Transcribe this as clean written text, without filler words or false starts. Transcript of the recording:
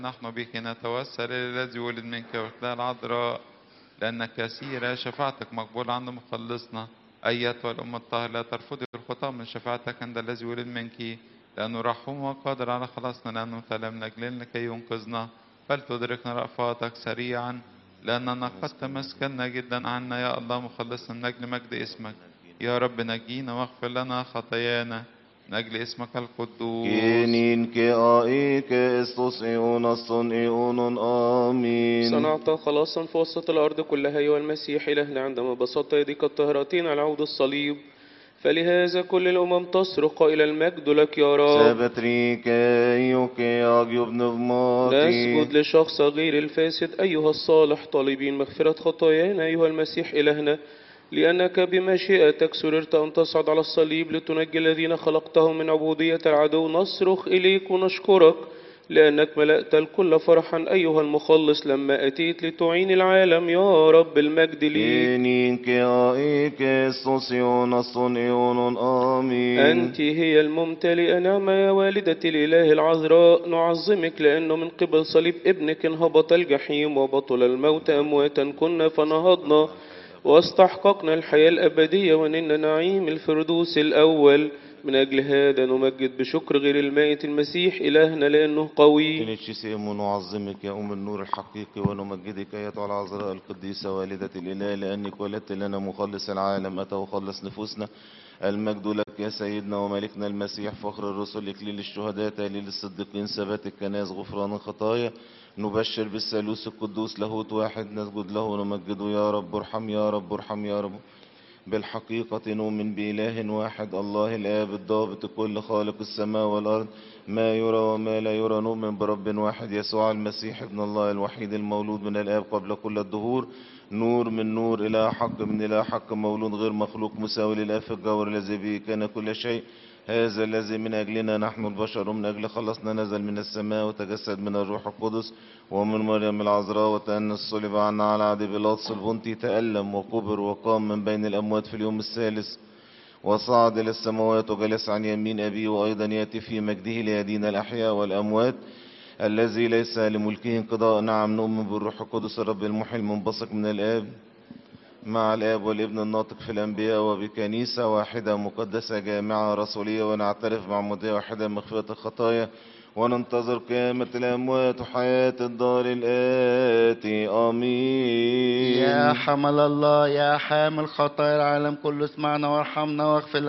نحن بك نتوسل الذي ولد منك وخلال العذراء، لأن كثيرة شفاعتك مقبول عند مخلصنا. أيتها الأم الطاهرة لا ترفضي الخطام من شفاعتك عند الذي ولد منك، لأنه رحوم وقادر على خلاصنا، لأنه تلم لأجلنا لكي ينقذنا. فلتدركنا رأفاتك سريعا، لأننا قد تمسكنا جدا عنا يا الله مخلصنا، من أجل مجد اسمك. يا رب نجينا واغفر لنا خطايانا من أجل اسمك القدوس. كينين كآئيك استوس إيونستون إيونون آمين. صنعت خلاصا في وسط الأرض كلها أيها المسيح إلهنا، عندما بسطت يديك الطاهرتين على عود الصليب، فلهذا كل الأمم تصرخ إلى المجد لك يا رب. سابتريك أيوك أجيب نظماتي. نسجد لشخص غير الفاسد أيها الصالح، طالبين مغفرة خطايانا أيها المسيح إلهنا، لأنك بمشيئتك سررت أن تصعد على الصليب لتنجي الذين خلقتهم من عبودية العدو. نصرخ إليك ونشكرك لأنك ملأت الكل فرحا أيها المخلص لما أتيت لتعين العالم يا رب. المجد ليك. كينين كآئيك استوس إيونستون إيونون آمين. أنت هي الممتلئة نعمة يا والدة الإله العذراء، نعظمك لأنه من قبل صليب ابنك انهبط الجحيم وبطل الموت أمواتا كنا فنهضنا واستحققنا الحياة الأبدية ونلنا نعيم الفردوس الأول. من أجل هذا نمجد بشكر غير المائت المسيح إلهنا لأنه قوي. تنشيسيم ونعظمك يا أم النور الحقيقي ونمجدك أيتها العذراء القديسة والدة الإله، لأنك ولدت لنا مخلص العالم أتى وخلص نفوسنا. المجد لك يا سيدنا وملكنا المسيح، فخر الرسل، إكليل الشهداء، تهليل الصديقين، ثبات الكنائس، غفران الخطايا. نبشر بالثالوث القدوس لاهوت واحد، نسجد له ونمجده يا رب ارحم يا رب ارحم يا رب. بالحقيقة نؤمن بإله واحد الله الآب الضابط كل خالق السماء والأرض، ما يرى وما لا يرى. نؤمن برب واحد يسوع المسيح ابن الله الوحيد المولود من الآب قبل كل الدهور، نور من نور، إله حق من إله حق، مولود غير مخلوق، مساوي للآب في الجوهر، الذي به كان كل شيء. هذا الذي من أجلنا نحن البشر ومن أجل خلصنا نزل من السماء وتجسد من الروح القدس ومن مريم العذراء وتأنس صلب عنا على عهد بيلاطس البنطي، تألم وكبر وقام من بين الأموات في اليوم الثالث وصعد إلى السماوات وجلس عن يمين أبيه، وأيضا يأتي في مجده ليدين الأحياء والأموات، الذي ليس لملكه انقضاء. نعم نؤمن بالروح القدس الرب المحيي المنبثق من الآب مع الآب والابن الناطق في الأنبياء، وبكنيسة واحدة مقدسة جامعة رسولية، ونعترف بعمودية واحدة مغفرة الخطايا، وننتظر قيامة الأموات وحياة الدار الآتي. آمين. يا حمل الله يا حامل خطايا العالم كله، اسمعنا وارحمنا واغفر